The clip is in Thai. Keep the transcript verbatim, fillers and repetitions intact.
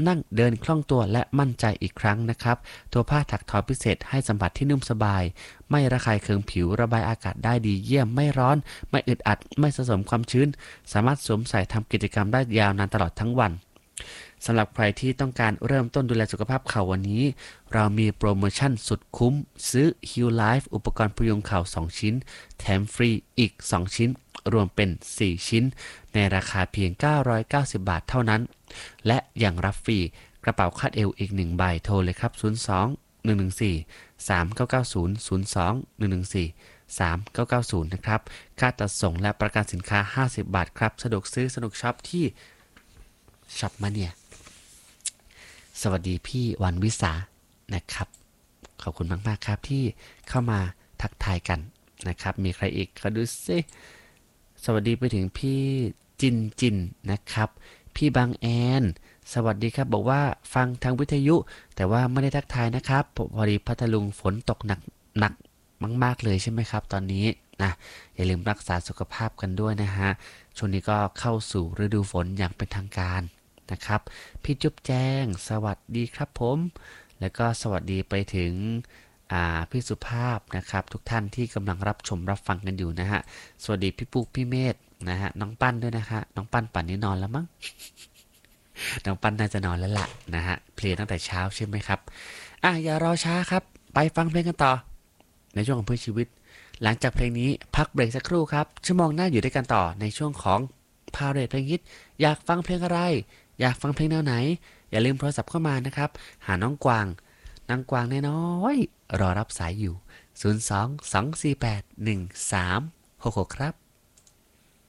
นั่งเดินคล่องตัวและมั่นใจอีกครั้งนะครับตัวผ้าถักทอพิเศษให้สัมผัสที่นุ่มสบายไม่ระคายเคืองผิวระบายอากาศได้ดีเยี่ยมไม่ร้อนไม่อึดอัดไม่สะสมความชื้นสามารถสวมใส่ทำกิจกรรมได้ยาวนานตลอดทั้งวันสำหรับใครที่ต้องการเริ่มต้นดูแลสุขภาพเข่าวันนี้เรามีโปรโมชั่นสุดคุ้มซื้อ Heal Life อุปกรณ์พยุงเข่าสองชิ้นแถมฟรีอีกสองชิ้นรวมเป็นสี่ชิ้นในราคาเพียงเก้าร้อยเก้าสิบบาทเท่านั้นและยังรับฟรีกระเป๋าคาดเอวอีกหนึ่งใบโทรเลยครับศูนย์ สอง หนึ่ง หนึ่ง สี่ สาม เก้า เก้า ศูนย์ ศูนย์ สอง หนึ่ง หนึ่ง สี่ สาม เก้า เก้า ศูนย์นะครับค่าจัดส่งและประกันสินค้าห้าสิบบาทครับสะดวกซื้อสนุกช็อปที่ช็อปมาเนี่ยสวัสดีพี่วันวิสานะครับขอบคุณมากๆครับที่เข้ามาทักทายกันนะครับมีใครอีกก็ดูซิสวัสดีไปถึงพี่จินจินนะครับพี่บางแอนสวัสดีครับบอกว่าฟังทางวิทยุแต่ว่าไม่ได้ทักทายนะครับพอดีพัทลุงฝนตกหนักหนักมากๆเลยใช่ไหมครับตอนนี้นะอย่าลืมรักษาสุขภาพกันด้วยนะฮะช่วงนี้ก็เข้าสู่ฤดูฝนอย่างเป็นทางการนะครับพี่จุ๊บแจ้งสวัสดีครับผมแล้วก็สวัสดีไปถึงพี่สุภาพนะครับทุกท่านที่กำลังรับชมรับฟังกันอยู่นะฮะสวัสดีพี่ปุ๊กพี่เมธนะฮะน้องปั้นด้วยนะฮะน้องปั้นป่านนี้นอนแล้วมั้ง น้องปั้นน่าจะนอนแล้วล่ะนะฮะเพลียตั้งแต่เช้าใช่ไหมครับอ่ะอย่ารอช้าครับไปฟังเพลงกันต่อในช่วงของเพื่อชีวิตหลังจากเพลงนี้พักเบรกสักครู่ครับชั่วโมงหน้าอยู่ด้วยกันต่อในช่วงของพาเรทเพลงฮิตอยากฟังเพลงอะไรอยากฟังเพลงแนวไหนอย่าลืมโทรศัพท์เข้ามานะครับหาน้องกวางนางกวางน้อยๆรอรับสายอยู่ศูนย์ สอง สอง สี่ แปด หนึ่ง สาม หก หกครับ